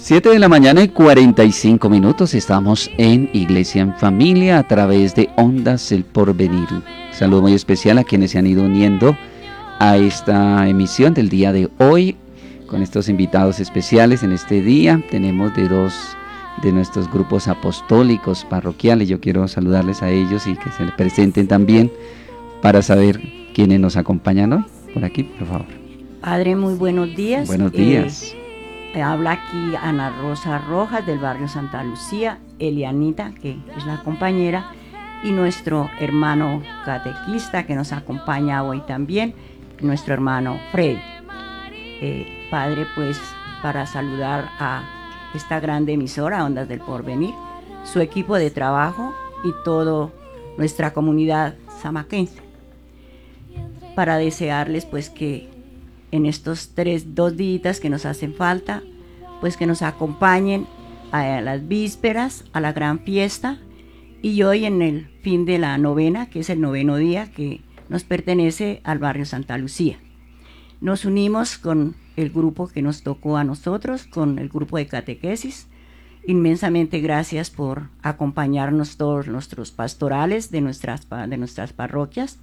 7 de la mañana y 45 minutos. Estamos en Iglesia en Familia a través de Ondas El Porvenir. Saludo muy especial a quienes se han ido uniendo a esta emisión del día de hoy con estos invitados especiales. En este día tenemos de dos de nuestros grupos apostólicos parroquiales. Yo quiero saludarles a ellos y que se presenten también para saber quiénes nos acompañan hoy. Por aquí, por favor. Padre, muy buenos días. Buenos días. Habla aquí Ana Rosa Rojas del barrio Santa Lucía, Elianita, que es la compañera, y nuestro hermano catequista que nos acompaña hoy también, nuestro hermano Freddy. Padre, pues para saludar a esta grande emisora, Ondas del Porvenir, su equipo de trabajo y toda nuestra comunidad samaquense, para desearles pues que en estos 2 días que nos hacen falta, pues que nos acompañen a las vísperas, a la gran fiesta, y hoy en el fin de la novena, que es el 9º día que nos pertenece al barrio Santa Lucía. Nos unimos con el grupo que nos tocó a nosotros, con el grupo de catequesis. Inmensamente gracias por acompañarnos todos nuestros pastorales de nuestras parroquias.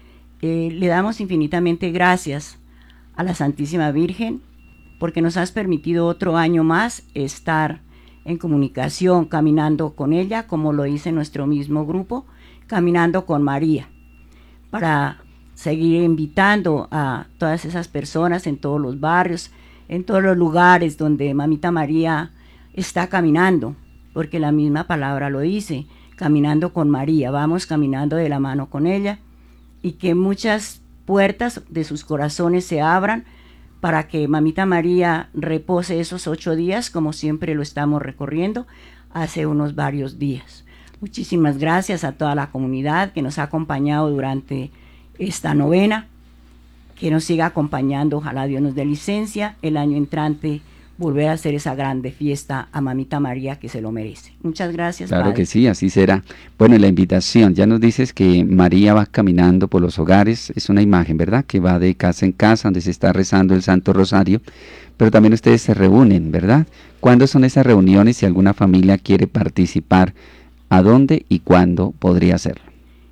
Le damos infinitamente gracias a la Santísima Virgen, porque nos has permitido otro año más estar en comunicación, caminando con ella, como lo dice nuestro mismo grupo, caminando con María, para seguir invitando a todas esas personas en todos los barrios, en todos los lugares donde Mamita María está caminando, porque la misma palabra lo dice, caminando con María, vamos caminando de la mano con ella, y que muchas puertas de sus corazones se abran para que Mamita María repose esos 8 días, como siempre lo estamos recorriendo hace unos varios días. Muchísimas gracias a toda la comunidad que nos ha acompañado durante esta novena, que nos siga acompañando, ojalá Dios nos dé licencia, el año entrante volver a hacer esa grande fiesta a Mamita María, que se lo merece. Muchas gracias, Claro, Padre. que sí, así será. Bueno, y la invitación, ya nos dices que María va caminando por los hogares, es una imagen, ¿verdad? Que va de casa en casa, donde se está rezando el Santo Rosario, pero también ustedes se reúnen, ¿verdad? ¿Cuándo son esas reuniones? Si alguna familia quiere participar, ¿a dónde y cuándo podría hacerlo?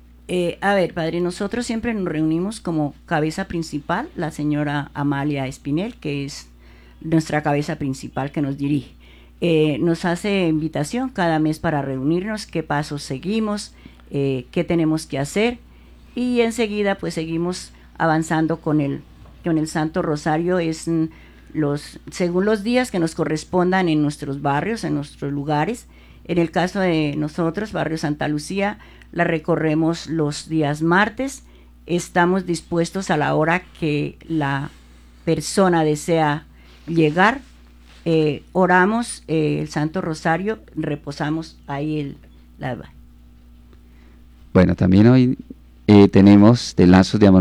A ver, Padre, nosotros siempre nos reunimos como cabeza principal, la señora Amalia Espinel, que es nuestra cabeza principal que nos dirige. Nos hace invitación cada mes para reunirnos, qué pasos seguimos, qué tenemos que hacer, y enseguida pues seguimos avanzando con el Santo Rosario, según los días que nos correspondan en nuestros barrios, en nuestros lugares. En el caso de nosotros, barrio Santa Lucía, la recorremos los días martes. Estamos dispuestos a la hora que la persona desea llegar, oramos el Santo Rosario, reposamos ahí Bueno, también hoy tenemos de lazos de amor